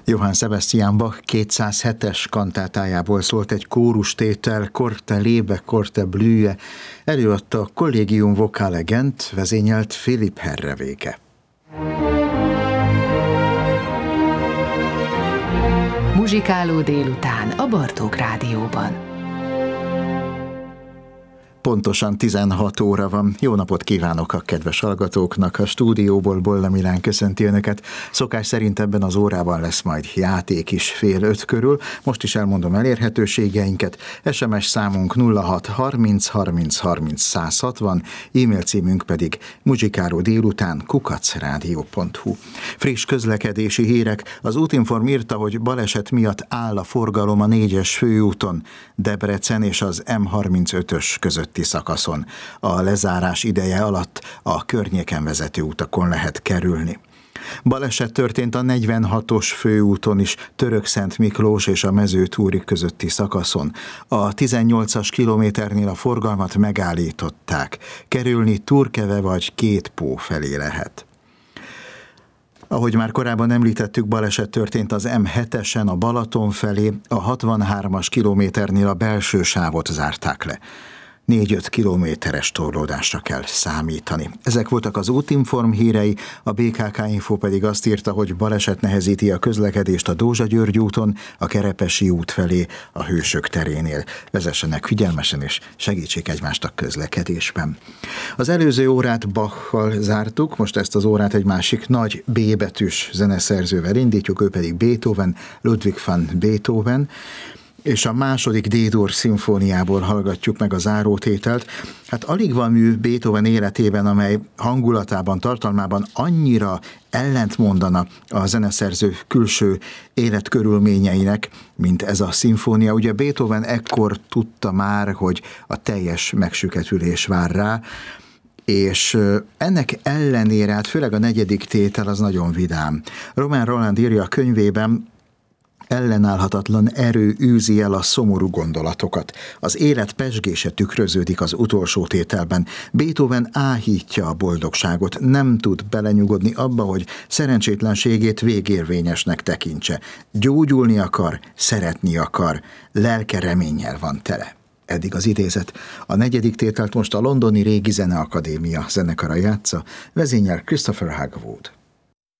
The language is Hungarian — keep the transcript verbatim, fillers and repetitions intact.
Johann Sebastian Bach kétszázhetes kantátájából szólt egy kórustétel, Korte Lebe, Korte Blühe, előadta a Collegium Vocale Gent, vezényelt Philipp Herreweghe. Muzsikáló délután a Bartók Rádióban. Pontosan tizenhat óra van. Jó napot kívánok a kedves hallgatóknak. A stúdióból Bolla Milán köszönti önöket. Szokás szerint ebben az órában lesz majd játék is fél öt körül. Most is elmondom elérhetőségeinket. es em es számunk nulla hat harminc harminc harminc száz hatvan, e-mail címünk pedig muzsikáló délután kukac rádió pont hu. Friss közlekedési hírek. Az Útinform írta, hogy baleset miatt áll a forgalom a négyes főúton, Debrecen és az em harmincötös között szakaszon. A lezárás ideje alatt a környéken vezető utakon lehet kerülni. Baleset történt a negyvenhatos főúton is, Törökszent Miklós és a Mezőtúri közötti szakaszon. A tizennyolcas kilométernél a forgalmat megállították. Kerülni Turkeve vagy Kétpó felé lehet. Ahogy már korábban említettük, baleset történt az em hetesen a Balaton felé, a hatvanhármas kilométernél a belső sávot zárták le. négy-öt kilométeres torlódásra kell számítani. Ezek voltak az Útinform hírei, a bé ká ká Info pedig azt írta, hogy baleset nehezíti a közlekedést a Dózsa-György úton, a Kerepesi út felé, a Hősök terénél. Vezessenek figyelmesen és segítsék egymást a közlekedésben. Az előző órát Bachal zártuk, most ezt az órát egy másik nagy B betűs zeneszerzővel indítjuk, ő pedig Beethoven, Ludwig van Beethoven, és a második D-dur szimfóniából hallgatjuk meg a zárótételt. Hát alig van mű Beethoven életében, amely hangulatában, tartalmában annyira ellentmondana a zeneszerző külső életkörülményeinek, mint ez a szimfónia. Ugye Beethoven ekkor tudta már, hogy a teljes megsüketülés vár rá, és ennek ellenére, hát főleg a negyedik tétel az nagyon vidám. Romain Rolland írja a könyvében, ellenállhatatlan erő űzi el a szomorú gondolatokat. Az élet pezsgése tükröződik az utolsó tételben. Beethoven áhítja a boldogságot, nem tud belenyugodni abba, hogy szerencsétlenségét végérvényesnek tekintse. Gyógyulni akar, szeretni akar, lelke reménnyel van tele. Eddig az idézet. A negyedik tételt most a Londoni Régi Zeneakadémia zenekara játsza, vezényel Christopher Hagwood.